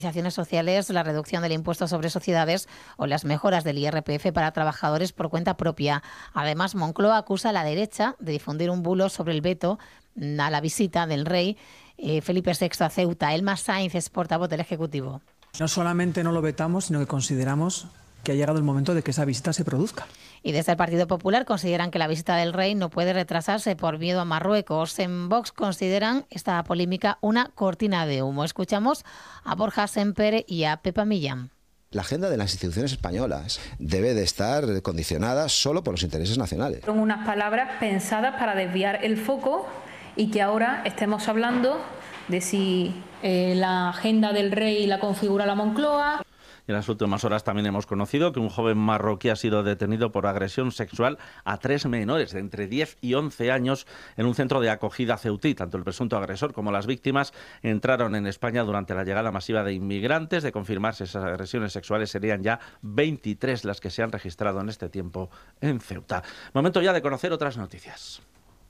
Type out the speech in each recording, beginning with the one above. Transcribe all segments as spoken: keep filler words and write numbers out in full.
sociales, la reducción del impuesto sobre sociedades o las mejoras del I R P F para trabajadores por cuenta propia. Además, Moncloa acusa a la derecha de difundir un bulo sobre el veto a la visita del rey eh, Felipe sexto a Ceuta. Elma Sainz es portavoz del Ejecutivo. No solamente no lo vetamos, sino que consideramos que ha llegado el momento de que esa visita se produzca. Y desde el Partido Popular consideran que la visita del rey no puede retrasarse por miedo a Marruecos. En Vox consideran esta polémica una cortina de humo. Escuchamos a Borja Semper y a Pepa Millán. La agenda de las instituciones españolas debe de estar condicionada solo por los intereses nacionales. Son unas palabras pensadas para desviar el foco y que ahora estemos hablando de si eh, la agenda del rey la configura la Moncloa. En las últimas horas también hemos conocido que un joven marroquí ha sido detenido por agresión sexual a tres menores de entre diez y once años en un centro de acogida ceutí. Tanto el presunto agresor como las víctimas entraron en España durante la llegada masiva de inmigrantes. De confirmarse esas agresiones sexuales, serían ya veintitrés las que se han registrado en este tiempo en Ceuta. Momento ya de conocer otras noticias.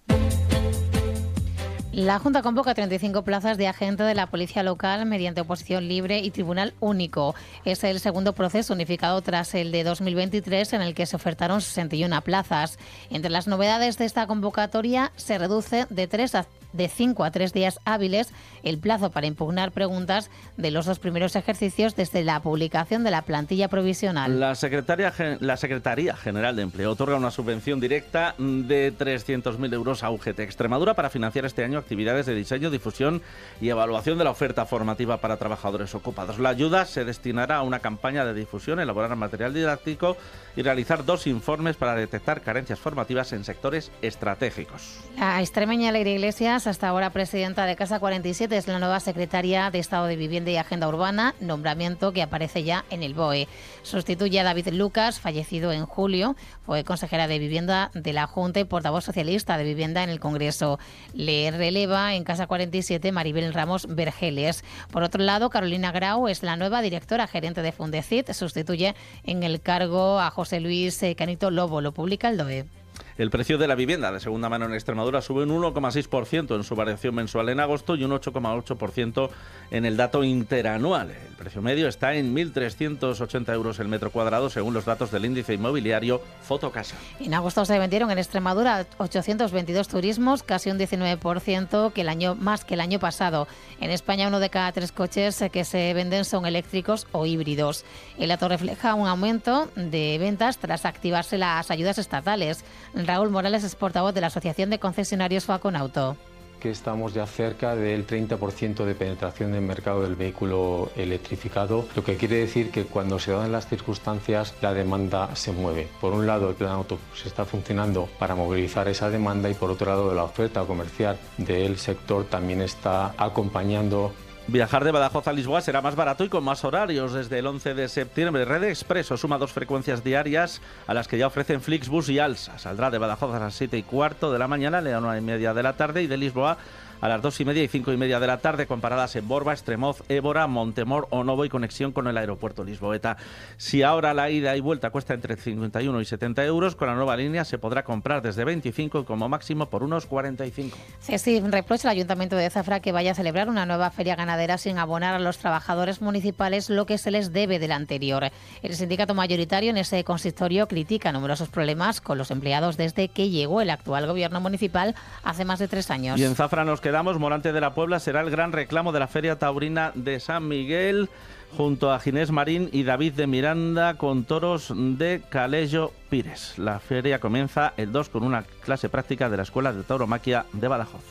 La Junta convoca treinta y cinco plazas de agente de la Policía Local mediante oposición libre y tribunal único. Es el segundo proceso unificado tras el de dos mil veintitrés, en el que se ofertaron sesenta y una plazas. Entre las novedades de esta convocatoria, se reduce de tres a de cinco a tres días hábiles el plazo para impugnar preguntas de los dos primeros ejercicios desde la publicación de la plantilla provisional. La, Secretaría, la Secretaría General de Empleo otorga una subvención directa de trescientos mil euros a U G T Extremadura para financiar este año actividades de diseño, difusión y evaluación de la oferta formativa para trabajadores ocupados. La ayuda se destinará a una campaña de difusión, elaborar material didáctico y realizar dos informes para detectar carencias formativas en sectores estratégicos. La extremeña Alegre Iglesias, hasta ahora presidenta de Casa cuarenta y siete, es la nueva secretaria de Estado de Vivienda y Agenda Urbana, nombramiento que aparece ya en el B O E. Sustituye a David Lucas, fallecido en julio, fue consejera de Vivienda de la Junta y portavoz socialista de Vivienda en el Congreso. Le releva en Casa cuarenta y siete Maribel Ramos Vergeles. Por otro lado, Carolina Grau es la nueva directora gerente de Fundecit, sustituye en el cargo a José Luis Canito Lobo, lo publica el D O E. El precio de la vivienda de segunda mano en Extremadura sube un uno coma seis por ciento en su variación mensual en agosto y un ocho coma ocho por ciento en el dato interanual. El precio medio está en mil trescientos ochenta euros el metro cuadrado, según los datos del índice inmobiliario Fotocasa. En agosto se vendieron en Extremadura ochocientos veintidós turismos, casi un diecinueve por ciento que el año, más que el año pasado. En España, uno de cada tres coches que se venden son eléctricos o híbridos. El dato refleja un aumento de ventas tras activarse las ayudas estatales. Raúl Morales es portavoz de la Asociación de Concesionarios Faconauto. Que estamos ya cerca del treinta por ciento de penetración del mercado del vehículo electrificado, lo que quiere decir que cuando se dan las circunstancias la demanda se mueve. Por un lado, el plan auto se está funcionando para movilizar esa demanda y por otro lado, la oferta comercial del sector también está acompañando. Viajar de Badajoz a Lisboa será más barato y con más horarios. Desde el once de septiembre, Red Expreso suma dos frecuencias diarias a las que ya ofrecen Flixbus y Alsa. Saldrá de Badajoz a las siete y cuarto de la mañana, a la una y media de la tarde, y de Lisboa a las dos y media y cinco y media de la tarde, con paradas en Borba, Estremoz, Évora, Montemor o Novo y conexión con el aeropuerto lisboeta. Si ahora la ida y vuelta cuesta entre cincuenta y uno y setenta euros, con la nueva línea se podrá comprar desde veinticinco y como máximo por unos cuarenta y cinco. CESIF reprocha al Ayuntamiento de Zafra que vaya a celebrar una nueva feria ganadera sin abonar a los trabajadores municipales lo que se les debe de la anterior. El sindicato mayoritario en ese consistorio critica numerosos problemas con los empleados desde que llegó el actual gobierno municipal hace más de tres años. Y en Zafra nos quedamos. Morante de la Puebla será el gran reclamo de la Feria Taurina de San Miguel, junto a Ginés Marín y David de Miranda, con toros de Calello Pires. La feria comienza el dos con una clase práctica de la Escuela de Tauromaquia de Badajoz.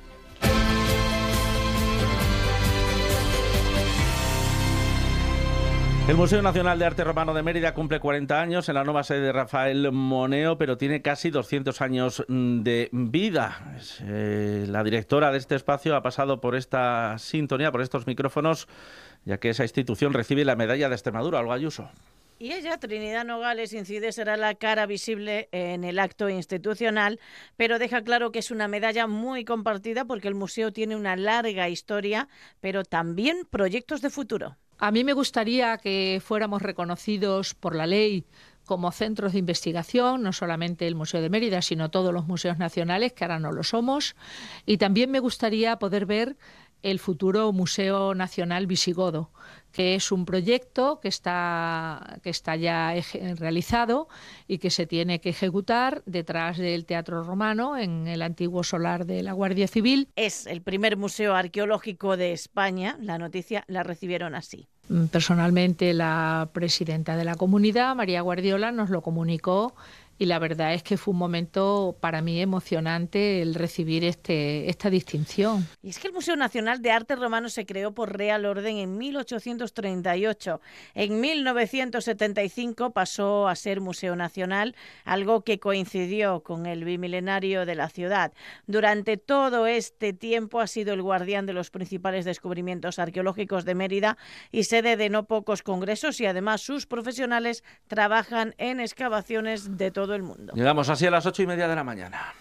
El Museo Nacional de Arte Romano de Mérida cumple cuarenta años en la nueva sede de Rafael Moneo, pero tiene casi doscientos años de vida. Eh, la directora de este espacio ha pasado por esta sintonía, por estos micrófonos, ya que esa institución recibe la medalla de Extremadura, Olga Ayuso. Y ella, Trinidad Nogales Incide, será la cara visible en el acto institucional, pero deja claro que es una medalla muy compartida porque el museo tiene una larga historia, pero también proyectos de futuro. A mí me gustaría que fuéramos reconocidos por la ley como centros de investigación, no solamente el Museo de Mérida, sino todos los museos nacionales, que ahora no lo somos. Y también me gustaría poder ver el futuro Museo Nacional Visigodo, que es un proyecto que está, que está ya realizado y que se tiene que ejecutar detrás del Teatro Romano, en el antiguo solar de la Guardia Civil. Es el primer museo arqueológico de España. La noticia la recibieron así. Personalmente, la presidenta de la comunidad, María Guardiola, nos lo comunicó. Y la verdad es que fue un momento para mí emocionante el recibir este, esta distinción. Y es que el Museo Nacional de Arte Romano se creó por Real Orden en mil ochocientos treinta y ocho. En mil novecientos setenta y cinco pasó a ser Museo Nacional, algo que coincidió con el bimilenario de la ciudad. Durante todo este tiempo ha sido el guardián de los principales descubrimientos arqueológicos de Mérida y sede de no pocos congresos, y además sus profesionales trabajan en excavaciones de todo el mundo. Llegamos así a las ocho y media de la mañana.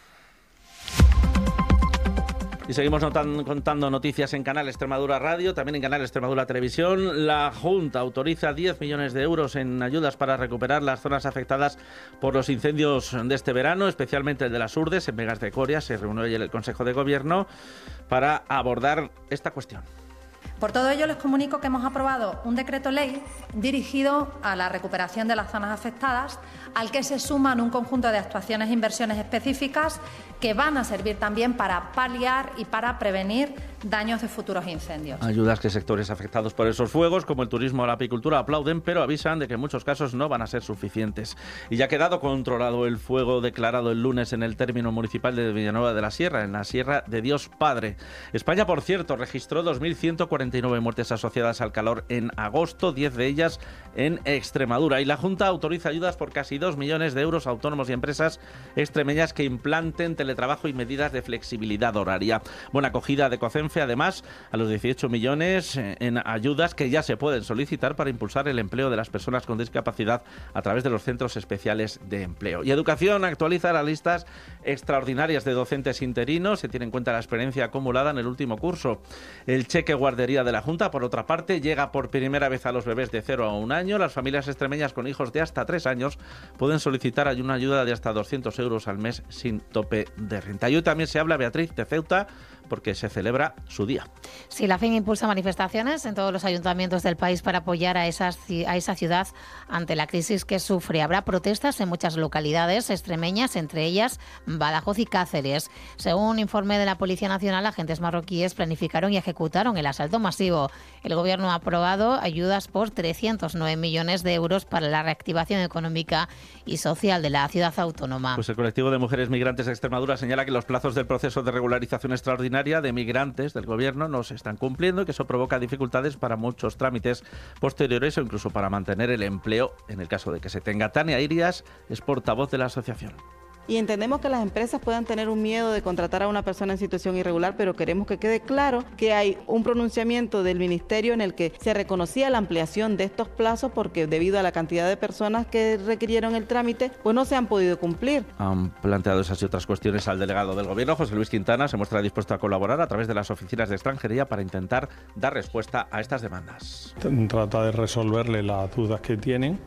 Y seguimos notan, contando noticias en Canal Extremadura Radio, también en Canal Extremadura Televisión. La Junta autoriza diez millones de euros en ayudas para recuperar las zonas afectadas por los incendios de este verano, especialmente el de las Urdes, en Vegas de Coria. Se reunió ayer el Consejo de Gobierno para abordar esta cuestión. Por todo ello, les comunico que hemos aprobado un decreto ley dirigido a la recuperación de las zonas afectadas, al que se suman un conjunto de actuaciones e inversiones específicas que van a servir también para paliar y para prevenir daños de futuros incendios. Ayudas que sectores afectados por esos fuegos, como el turismo o la apicultura, aplauden, pero avisan de que en muchos casos no van a ser suficientes. Y ya ha quedado controlado el fuego declarado el lunes en el término municipal de Villanueva de la Sierra, en la Sierra de Dios Padre. España, por cierto, registró dos mil ciento cuarenta y nueve muertes asociadas al calor en agosto, diez de ellas en Extremadura. Y la Junta autoriza ayudas por casi dos millones de euros a autónomos y empresas extremeñas que implanten teletrabajo y medidas de flexibilidad horaria. Buena acogida de COCENFE, además, a los dieciocho millones en ayudas que ya se pueden solicitar para impulsar el empleo de las personas con discapacidad a través de los centros especiales de empleo. Y Educación actualiza las listas extraordinarias de docentes interinos. Se tiene en cuenta la experiencia acumulada en el último curso. El cheque guardería de la Junta, por otra parte, llega por primera vez a los bebés de cero a un año. Las familias extremeñas con hijos de hasta tres años pueden solicitar una ayuda de hasta doscientos euros al mes sin tope de renta. Y hoy también se habla, Beatriz, de Ceuta, porque se celebra su día. Sí, la F E N impulsa manifestaciones en todos los ayuntamientos del país para apoyar a, esas, a esa ciudad ante la crisis que sufre. Habrá protestas en muchas localidades extremeñas, entre ellas Badajoz y Cáceres. Según un informe de la Policía Nacional, agentes marroquíes planificaron y ejecutaron el asalto masivo. El Gobierno ha aprobado ayudas por trescientos nueve millones de euros para la reactivación económica y social de la ciudad autónoma. Pues el colectivo de mujeres migrantes de Extremadura señala que los plazos del proceso de regularización extraordinaria de migrantes del Gobierno no se están cumpliendo y que eso provoca dificultades para muchos trámites posteriores o incluso para mantener el empleo en el caso de que se tenga. Tania Irias es portavoz de la asociación. Y entendemos que las empresas puedan tener un miedo de contratar a una persona en situación irregular, pero queremos que quede claro que hay un pronunciamiento del Ministerio en el que se reconocía la ampliación de estos plazos porque debido a la cantidad de personas que requirieron el trámite, pues no se han podido cumplir. Han planteado esas y otras cuestiones al delegado del Gobierno, José Luis Quintana. Se muestra dispuesto a colaborar a través de las oficinas de extranjería para intentar dar respuesta a estas demandas. Trata de resolverle las dudas que tienen.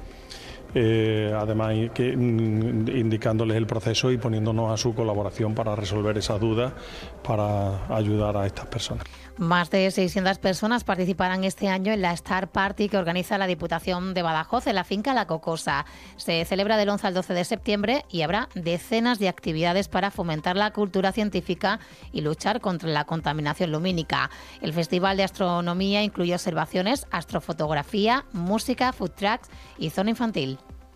Eh, además que, indicándoles el proceso y poniéndonos a su colaboración para resolver esas dudas, para ayudar a estas personas. Más de seiscientas personas participarán este año en la Star Party que organiza la Diputación de Badajoz en la finca La Cocosa. Se celebra del once al doce de septiembre y habrá decenas de actividades para fomentar la cultura científica y luchar contra la contaminación lumínica. El Festival de Astronomía incluye observaciones, astrofotografía, música, food trucks y zona infantil.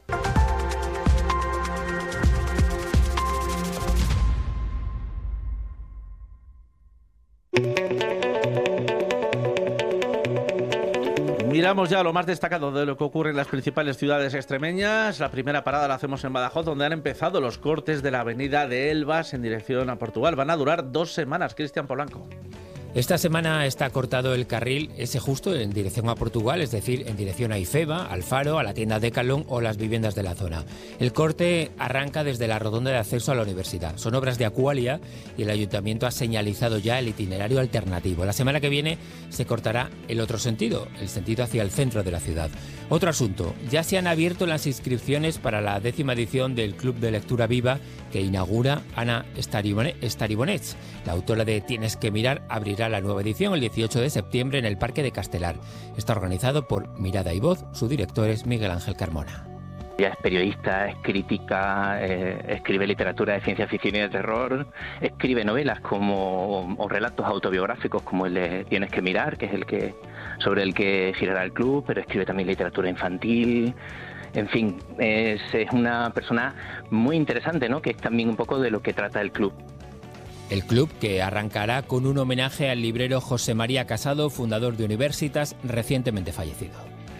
Miramos ya lo más destacado de lo que ocurre en las principales ciudades extremeñas. La primera parada la hacemos en Badajoz, donde han empezado los cortes de la avenida de Elvas en dirección a Portugal. Van a durar dos semanas. Cristian Polanco. Esta semana está cortado el carril ese justo en dirección a Portugal, es decir, en dirección a Ifeba, al Faro, a la tienda Decathlon o las viviendas de la zona. El corte arranca desde la rotonda de acceso a la universidad. Son obras de Aqualia y el ayuntamiento ha señalizado ya el itinerario alternativo. La semana que viene se cortará el otro sentido, el sentido hacia el centro de la ciudad. Otro asunto, ya se han abierto las inscripciones para la décima edición del Club de Lectura Viva que inaugura Ana Staribonets. La autora de Tienes que mirar abrirá será la nueva edición el dieciocho de septiembre en el Parque de Castelar. Está organizado por Mirada y Voz, su director es Miguel Ángel Carmona. Ella es periodista, es crítica, eh, escribe literatura de ciencia ficción y de terror, escribe novelas como o relatos autobiográficos como el de Tienes que mirar, que es el que sobre el que girará el club, pero escribe también literatura infantil. En fin, es, es una persona muy interesante, ¿no? Que es también un poco de lo que trata el club. El club, que arrancará con un homenaje al librero José María Casado, fundador de Universitas, recientemente fallecido.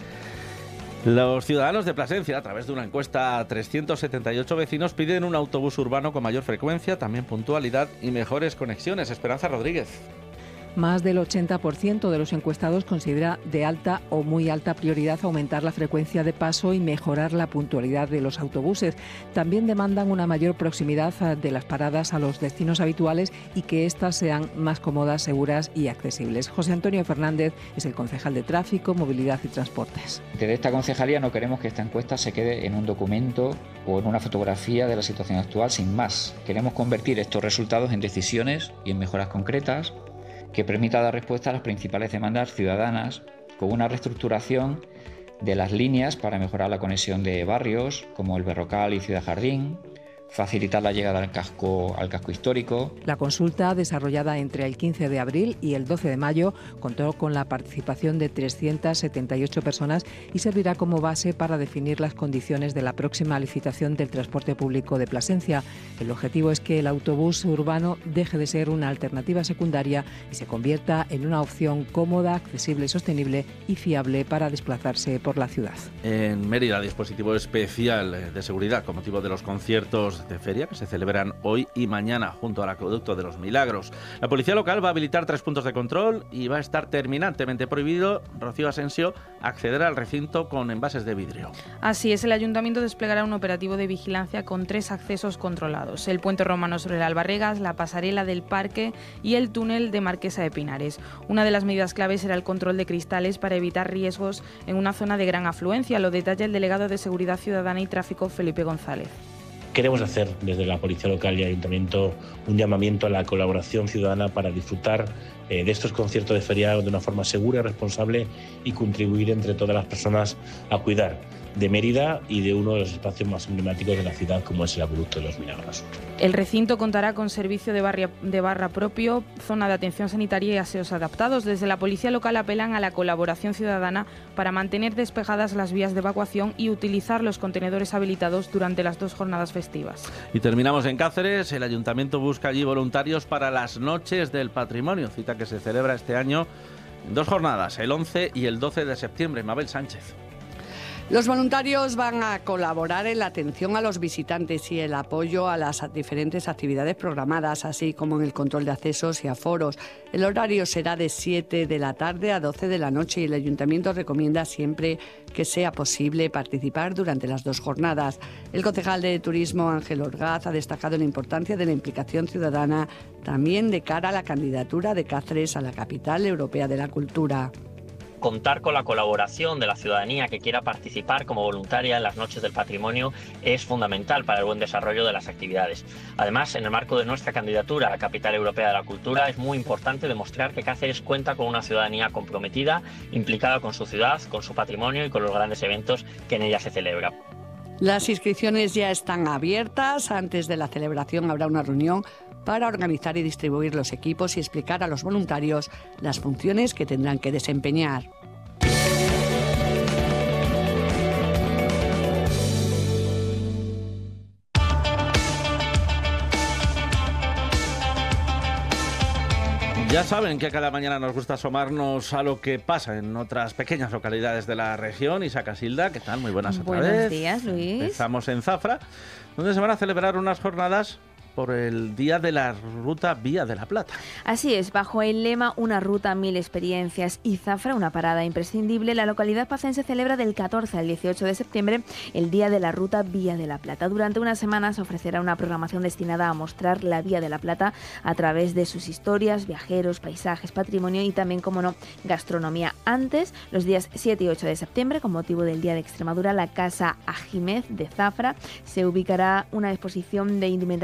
Los ciudadanos de Plasencia, a través de una encuesta a trescientos setenta y ocho vecinos, piden un autobús urbano con mayor frecuencia, también puntualidad y mejores conexiones. Esperanza Rodríguez. Más del ochenta por ciento de los encuestados considera de alta o muy alta prioridad aumentar la frecuencia de paso y mejorar la puntualidad de los autobuses. También demandan una mayor proximidad de las paradas a los destinos habituales y que éstas sean más cómodas, seguras y accesibles. José Antonio Fernández es el concejal de Tráfico, Movilidad y Transportes. Desde esta concejalía no queremos que esta encuesta se quede en un documento o en una fotografía de la situación actual sin más. Queremos convertir estos resultados en decisiones y en mejoras concretas que permita dar respuesta a las principales demandas ciudadanas con una reestructuración de las líneas para mejorar la conexión de barrios como el Berrocal y Ciudad Jardín, facilitar la llegada al casco, al casco histórico. La consulta, desarrollada entre el quince de abril y el doce de mayo, contó con la participación de trescientas setenta y ocho personas y servirá como base para definir las condiciones de la próxima licitación del transporte público de Plasencia. El objetivo es que el autobús urbano deje de ser una alternativa secundaria y se convierta en una opción cómoda, accesible, sostenible y fiable para desplazarse por la ciudad. En Mérida, dispositivo especial de seguridad con motivo de los conciertos de feria que se celebran hoy y mañana junto al Acueducto de los Milagros. La policía local va a habilitar tres puntos de control y va a estar terminantemente prohibido, Rocío Asensio, acceder al recinto con envases de vidrio. Así es, el ayuntamiento desplegará un operativo de vigilancia con tres accesos controlados: el puente romano sobre el Albarregas, la pasarela del Parque y el túnel de Marquesa de Pinares. Una de las medidas claves será el control de cristales para evitar riesgos en una zona de gran afluencia. Lo detalla el delegado de Seguridad Ciudadana y Tráfico, Felipe González. Queremos hacer desde la Policía Local y Ayuntamiento un llamamiento a la colaboración ciudadana para disfrutar eh, de estos conciertos de feria de una forma segura y responsable y contribuir entre todas las personas a cuidar de Mérida y de uno de los espacios más emblemáticos de la ciudad, como es el Acueducto de los Milagros. El recinto contará con servicio de, barria, de barra propio, zona de atención sanitaria y aseos adaptados. Desde la Policía Local apelan a la colaboración ciudadana para mantener despejadas las vías de evacuación y utilizar los contenedores habilitados durante las dos jornadas festivas. Y terminamos en Cáceres. El Ayuntamiento busca allí voluntarios para las Noches del Patrimonio, cita que se celebra este año en dos jornadas, el once y el doce de septiembre. Mabel Sánchez. Los voluntarios van a colaborar en la atención a los visitantes y el apoyo a las diferentes actividades programadas, así como en el control de accesos y aforos. El horario será de siete de la tarde a doce de la noche y el Ayuntamiento recomienda siempre que sea posible participar durante las dos jornadas. El concejal de Turismo, Ángel Orgaz, ha destacado la importancia de la implicación ciudadana también de cara a la candidatura de Cáceres a la Capital Europea de la Cultura. Contar con la colaboración de la ciudadanía que quiera participar como voluntaria en las Noches del Patrimonio es fundamental para el buen desarrollo de las actividades. Además, en el marco de nuestra candidatura a la Capital Europea de la Cultura, es muy importante demostrar que Cáceres cuenta con una ciudadanía comprometida, implicada con su ciudad, con su patrimonio y con los grandes eventos que en ella se celebran. Las inscripciones ya están abiertas. Antes de la celebración habrá una reunión para organizar y distribuir los equipos y explicar a los voluntarios las funciones que tendrán que desempeñar. Ya saben que cada mañana nos gusta asomarnos a lo que pasa en otras pequeñas localidades de la región. Isa Casilda, ¿qué tal? Muy buenas otra Buenos vez. días, Luis. Empezamos en Zafra, donde se van a celebrar unas jornadas por el Día de la Ruta Vía de la Plata. Así es, bajo el lema Una ruta, mil experiencias y Zafra, una parada imprescindible, la localidad pacense celebra del catorce al dieciocho de septiembre el Día de la Ruta Vía de la Plata. Durante unas semanas ofrecerá una programación destinada a mostrar la Vía de la Plata a través de sus historias, viajeros, paisajes, patrimonio y también, como no, gastronomía. Antes, los días siete y ocho de septiembre, con motivo del Día de Extremadura, la Casa Ajímez de Zafra se ubicará una exposición de indumentaria extremeña.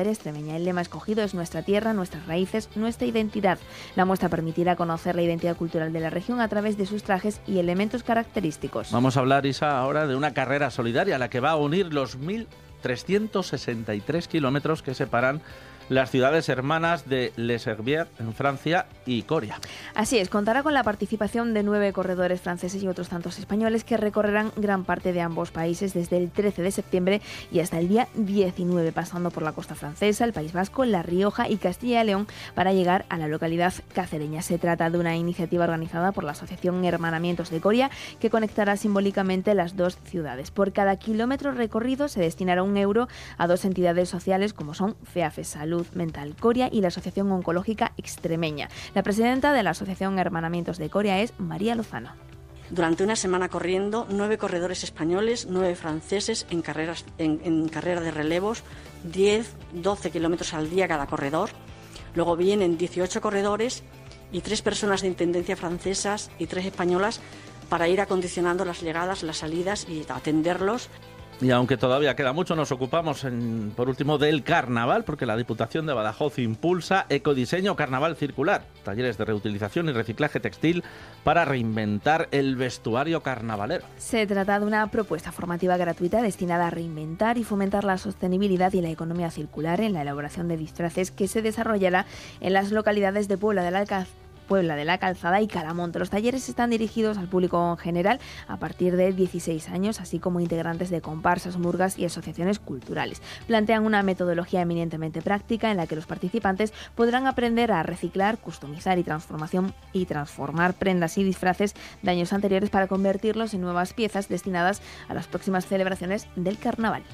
extremeña. El lema escogido es Nuestra tierra, nuestras raíces, nuestra identidad. La muestra permitirá conocer la identidad cultural de la región a través de sus trajes y elementos característicos. Vamos a hablar, Isa, ahora de una carrera solidaria, la que va a unir los mil trescientos sesenta y tres kilómetros que separan las ciudades hermanas de Les Herbiers en Francia y Coria. Así es, contará con la participación de nueve corredores franceses y otros tantos españoles que recorrerán gran parte de ambos países desde el trece de septiembre y hasta el día diecinueve, pasando por la costa francesa, el País Vasco, La Rioja y Castilla y León para llegar a la localidad cacereña. Se trata de una iniciativa organizada por la Asociación Hermanamientos de Coria que conectará simbólicamente las dos ciudades. Por cada kilómetro recorrido se destinará un euro a dos entidades sociales como son FEAFE Salud Mental Coria y la Asociación Oncológica Extremeña. La presidenta de la Asociación Hermanamientos de Coria es María Lozano. Durante una semana corriendo, nueve corredores españoles, nueve franceses en, carreras, en, en carrera de relevos, diez, doce kilómetros al día cada corredor. Luego vienen dieciocho corredores y tres personas de intendencia francesas y tres españolas para ir acondicionando las llegadas, las salidas y atenderlos. Y aunque todavía queda mucho, nos ocupamos, en, por último, del carnaval, porque la Diputación de Badajoz impulsa ecodiseño carnaval circular, talleres de reutilización y reciclaje textil para reinventar el vestuario carnavalero. Se trata de una propuesta formativa gratuita destinada a reinventar y fomentar la sostenibilidad y la economía circular en la elaboración de disfraces que se desarrollará en las localidades de Puebla del Alcázar, Puebla de la Calzada y Calamonte. Los talleres están dirigidos al público en general a partir de dieciséis años, así como integrantes de comparsas, murgas y asociaciones culturales. Plantean una metodología eminentemente práctica en la que los participantes podrán aprender a reciclar, customizar y, transformación, y transformar prendas y disfraces de años anteriores para convertirlos en nuevas piezas destinadas a las próximas celebraciones del carnaval.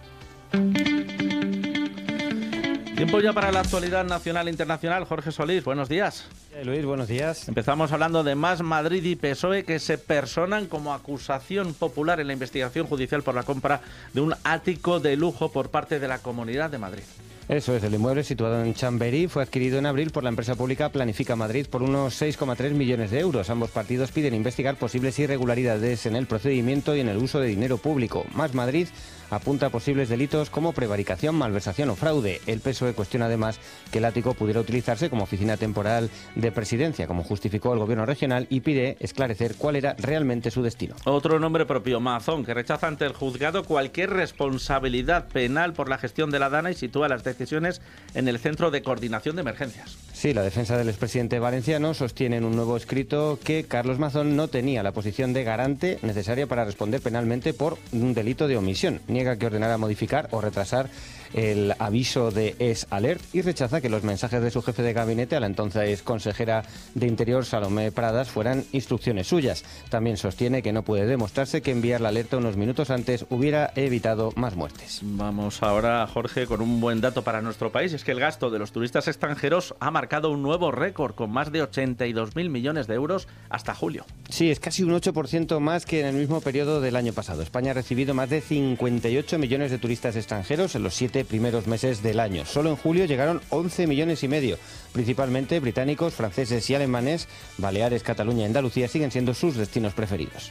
Tiempo ya para la actualidad nacional e internacional. Jorge Solís, buenos días. Luis, buenos días. Empezamos hablando de Más Madrid y P S O E, que se personan como acusación popular en la investigación judicial por la compra de un ático de lujo por parte de la Comunidad de Madrid. Eso es, el inmueble situado en Chamberí fue adquirido en abril por la empresa pública Planifica Madrid por unos seis coma tres millones de euros. Ambos partidos piden investigar posibles irregularidades en el procedimiento y en el uso de dinero público. Más Madrid apunta a posibles delitos como prevaricación, malversación o fraude. El P S O E cuestiona además que el ático pudiera utilizarse como oficina temporal de presidencia, como justificó el gobierno regional, y pide esclarecer cuál era realmente su destino. Otro nombre propio, Mazón, que rechaza ante el juzgado cualquier responsabilidad penal por la gestión de la DANA y sitúa las decisiones en el Centro de Coordinación de Emergencias. Sí, la defensa del expresidente valenciano sostiene en un nuevo escrito que Carlos Mazón no tenía la posición de garante necesaria para responder penalmente por un delito de omisión. Niega que ordenara modificar o retrasar el aviso de Es Alert y rechaza que los mensajes de su jefe de gabinete a la entonces consejera de Interior, Salomé Pradas, fueran instrucciones suyas. También sostiene que no puede demostrarse que enviar la alerta unos minutos antes hubiera evitado más muertes. Vamos ahora, Jorge, con un buen dato para nuestro país. Es que el gasto de los turistas extranjeros ha marcado un nuevo récord con más de ochenta y dos mil millones de euros hasta julio. Sí, es casi un ocho por ciento más que en el mismo periodo del año pasado. España ha recibido más de cincuenta y ocho millones de turistas extranjeros en los siete primeros meses del año. Solo en julio llegaron once millones y medio, principalmente británicos, franceses y alemanes. Baleares, Cataluña y Andalucía siguen siendo sus destinos preferidos.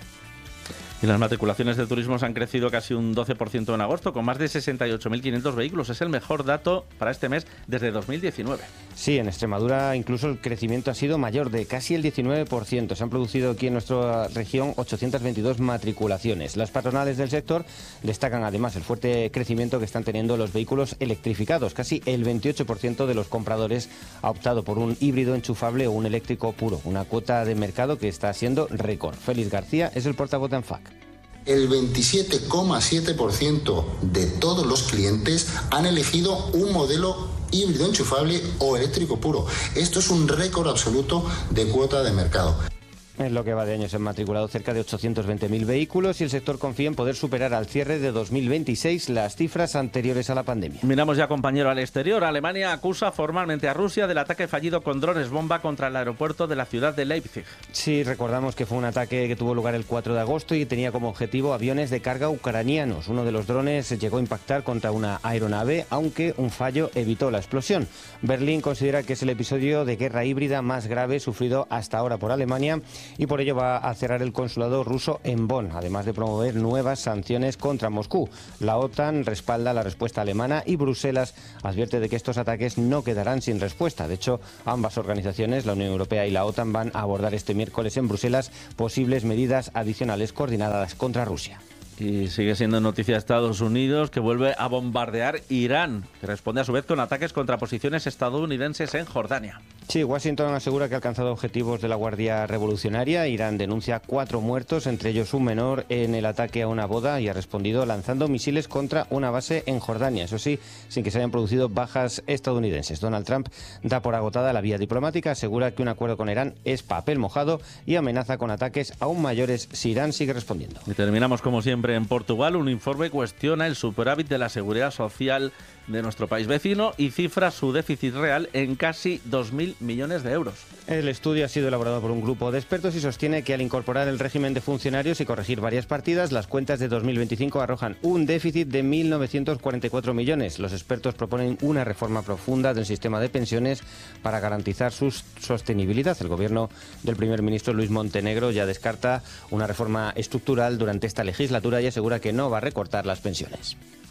Y las matriculaciones de turismo han crecido casi un doce por ciento en agosto, con más de sesenta y ocho mil quinientos vehículos. Es el mejor dato para este mes desde dos mil diecinueve. Sí, en Extremadura incluso el crecimiento ha sido mayor, de casi el diecinueve por ciento. Se han producido aquí en nuestra región ochocientas veintidós matriculaciones. Las patronales del sector destacan además el fuerte crecimiento que están teniendo los vehículos electrificados. Casi el veintiocho por ciento de los compradores ha optado por un híbrido enchufable o un eléctrico puro, una cuota de mercado que está siendo récord. Félix García es el portavoz de ANFAC. El veintisiete coma siete por ciento de todos los clientes han elegido un modelo híbrido enchufable o eléctrico puro. Esto es un récord absoluto de cuota de mercado. En lo que va de año se han matriculado cerca de ochocientos veinte mil vehículos y el sector confía en poder superar al cierre de dos mil veintiséis las cifras anteriores a la pandemia. Miramos ya, compañero, al exterior. Alemania acusa formalmente a Rusia del ataque fallido con drones bomba contra el aeropuerto de la ciudad de Leipzig. Sí, recordamos que fue un ataque que tuvo lugar el cuatro de agosto y tenía como objetivo aviones de carga ucranianos. Uno de los drones llegó a impactar contra una aeronave, aunque un fallo evitó la explosión. Berlín considera que es el episodio de guerra híbrida más grave sufrido hasta ahora por Alemania y por ello va a cerrar el consulado ruso en Bonn, además de promover nuevas sanciones contra Moscú. La OTAN respalda la respuesta alemana y Bruselas advierte de que estos ataques no quedarán sin respuesta. De hecho, ambas organizaciones, la Unión Europea y la OTAN, van a abordar este miércoles en Bruselas posibles medidas adicionales coordinadas contra Rusia. Y sigue siendo noticia Estados Unidos, que vuelve a bombardear Irán, que responde a su vez con ataques contra posiciones estadounidenses en Jordania. Sí, Washington asegura que ha alcanzado objetivos de la Guardia Revolucionaria. Irán denuncia cuatro muertos, entre ellos un menor, en el ataque a una boda, y ha respondido lanzando misiles contra una base en Jordania. Eso sí, sin que se hayan producido bajas estadounidenses. Donald Trump da por agotada la vía diplomática, asegura que un acuerdo con Irán es papel mojado y amenaza con ataques aún mayores si Irán sigue respondiendo. Y terminamos como siempre en Portugal. Un informe cuestiona el superávit de la seguridad social de nuestro país vecino y cifra su déficit real en casi dos mil millones de euros. El estudio ha sido elaborado por un grupo de expertos y sostiene que al incorporar el régimen de funcionarios y corregir varias partidas, las cuentas de dos mil veinticinco arrojan un déficit de mil novecientos cuarenta y cuatro millones. Los expertos proponen una reforma profunda del sistema de pensiones para garantizar su sostenibilidad. El gobierno del primer ministro Luis Montenegro ya descarta una reforma estructural durante esta legislatura y asegura que no va a recortar las pensiones.